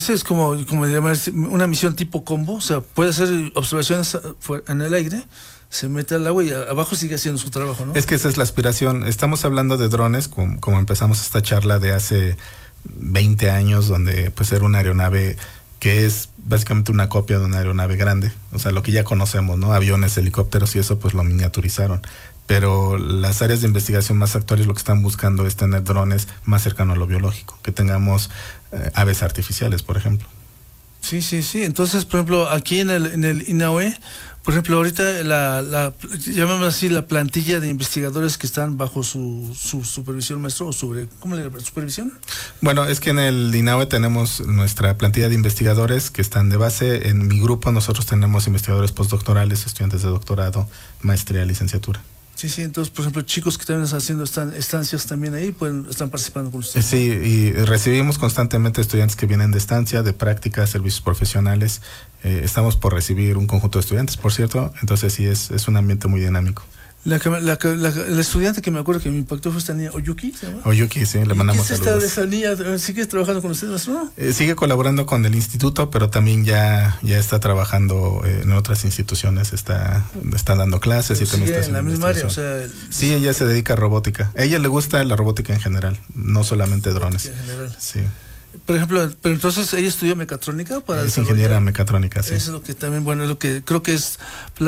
Es como llamar una misión tipo combo, o sea, puede hacer observaciones en el aire, se mete al agua y abajo sigue haciendo su trabajo, ¿no? Es que esa es la aspiración. Estamos hablando de drones, como empezamos esta charla de hace 20 años, donde pues era una aeronave que es básicamente una copia de una aeronave grande, o sea, lo que ya conocemos, ¿no? Aviones, helicópteros y eso pues lo miniaturizaron. Pero las áreas de investigación más actuales lo que están buscando es tener drones más cercanos a lo biológico, que tengamos aves artificiales, por ejemplo. Sí. Entonces, por ejemplo, aquí en el INAOE, por ejemplo, ahorita llamamos así la plantilla de investigadores que están bajo su supervisión, maestro, o ¿cómo le llaman? ¿Supervisión? Bueno, es que en el INAOE tenemos nuestra plantilla de investigadores que están de base. En mi grupo nosotros tenemos investigadores postdoctorales, estudiantes de doctorado, maestría, licenciatura. Sí, entonces, por ejemplo, chicos que también están haciendo estancias también ahí, están participando con ustedes. Sí, y recibimos constantemente estudiantes que vienen de estancia, de práctica, servicios profesionales. Estamos por recibir un conjunto de estudiantes, por cierto, entonces sí, es un ambiente muy dinámico. La estudiante que me acuerdo que me impactó fue esta niña, Oyuki, ¿se llama? Oyuki, sí, le mandamos saludos. ¿Qué es esta niña? ¿Sigue trabajando con ustedes, no? Sigue colaborando con el instituto, pero también ya está trabajando en otras instituciones, está dando clases y también está en la misma área, o sea... Sí, ella se dedica a robótica. A ella le gusta la robótica en general, no solamente drones. En general. Sí. Por ejemplo, pero entonces ella estudió mecatrónica para es ingeniera mecatrónica, sí. Eso es lo que también, bueno, es lo que creo que es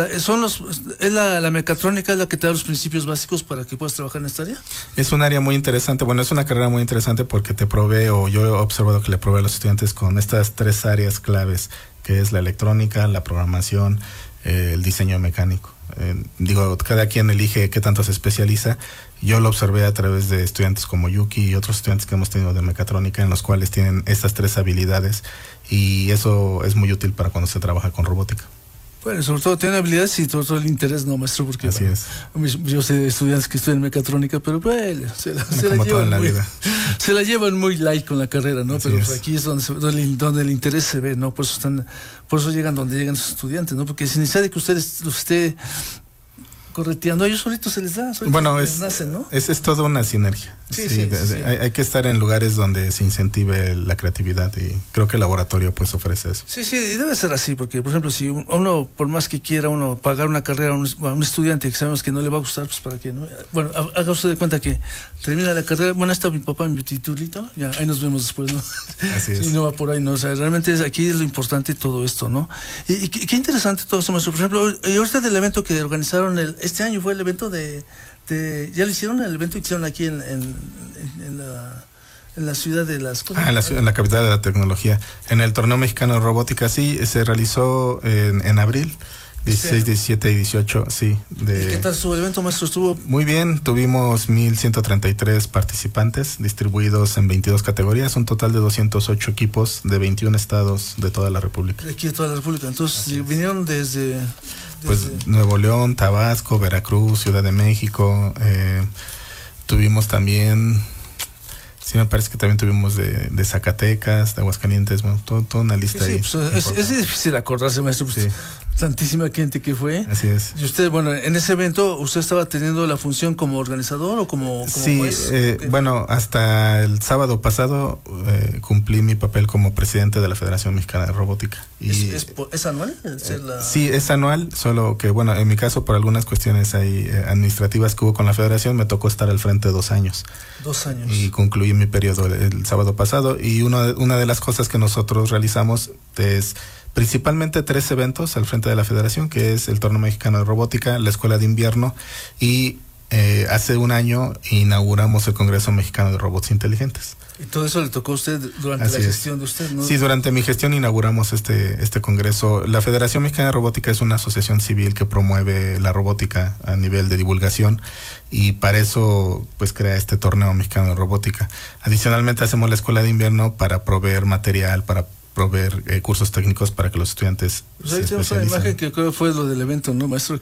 la mecatrónica es la que te da los principios básicos para que puedas trabajar en esta área. Es un área muy interesante, bueno, es una carrera muy interesante porque te provee, o yo he observado que le provee a los estudiantes con estas 3 áreas claves, que es la electrónica, la programación, el diseño mecánico. Cada quien elige qué tanto se especializa. Yo lo observé a través de estudiantes como Yuki y otros estudiantes que hemos tenido de mecatrónica, en los cuales tienen estas 3 habilidades, y eso es muy útil para cuando se trabaja con robótica. Bueno, sobre todo tiene habilidades y sobre todo el interés, ¿no, maestro? Porque así es. Yo sé de estudiantes que estudian mecatrónica, pero bueno, se la llevan muy light con la carrera, ¿no? Así pero es. Aquí es donde el interés se ve, ¿no? Por eso llegan donde llegan sus estudiantes, ¿no? Porque sin necesidad de que ustedes los esté correteando, a ellos solitos se les da, bueno, les nacen, ¿no? Es toda una sinergia. Sí. Hay que estar en lugares donde se incentive la creatividad, y creo que el laboratorio pues ofrece eso. Sí, y debe ser así, porque por ejemplo, si uno, por más que quiera uno pagar una carrera a un estudiante que sabemos que no le va a gustar, pues para qué, ¿no? Bueno, haga usted de cuenta que termina la carrera, bueno, está mi papá en mi titulito, ya, ahí nos vemos después, ¿no? Así es. Y no va por ahí, ¿no? O sea, realmente aquí es lo importante todo esto, ¿no? Y qué interesante todo esto, maestro. Por ejemplo, ahorita del evento que organizaron este año fue el evento ¿ya lo hicieron? El evento que hicieron aquí en la ciudad de las cosas. En la capital de la tecnología. En el Torneo Mexicano de Robótica, sí, se realizó en abril, 16, 17 y 18, sí. ¿Y qué tal su evento, maestro? ¿Estuvo? Muy bien, tuvimos 1,133 participantes distribuidos en 22 categorías, un total de 208 equipos de 21 estados de toda la República. De aquí de toda la República. Entonces, vinieron desde Nuevo León, Tabasco, Veracruz, Ciudad de México. Tuvimos también, sí, me parece que también tuvimos de Zacatecas, de Aguascalientes, bueno, toda una lista ahí. Pues es difícil acordarse, maestro, pues, tantísima gente que fue. Así es. Y usted, bueno, en ese evento, ¿usted estaba teniendo la función como organizador o como sí, juez? Bueno, hasta el sábado pasado cumplí mi papel como presidente de la Federación Mexicana de Robótica. ¿Es anual? Sí, es anual, solo que, bueno, en mi caso, por algunas cuestiones ahí administrativas que hubo con la Federación, me tocó estar al frente 2 años. 2 años. Y concluí mi periodo el sábado pasado, y una de las cosas que nosotros realizamos es principalmente 3 eventos al frente de la Federación, que es el Torneo Mexicano de Robótica, la Escuela de Invierno, y hace 1 año inauguramos el Congreso Mexicano de Robots Inteligentes. ¿Y todo eso le tocó a usted durante la gestión de usted, no? Sí, durante mi gestión inauguramos este congreso. La Federación Mexicana de Robótica es una asociación civil que promueve la robótica a nivel de divulgación, y para eso pues crea este Torneo Mexicano de Robótica. Adicionalmente hacemos la Escuela de Invierno para proveer material, para proveer cursos técnicos para que los estudiantes se especialicen. Tenemos una imagen que creo fue lo del evento, ¿no, maestro?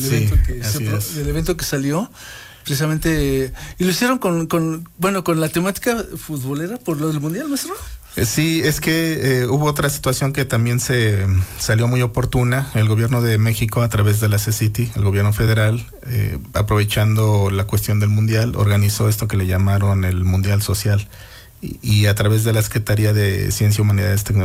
Del evento que salió precisamente, y lo hicieron con la temática futbolera por lo del mundial, maestro. Sí, es que hubo otra situación que también se salió muy oportuna. El gobierno de México, a través de la CECITI, el gobierno federal, aprovechando la cuestión del mundial, organizó esto que le llamaron el Mundial Social, y a través de la Secretaría de Ciencia, Humanidades, Tecnología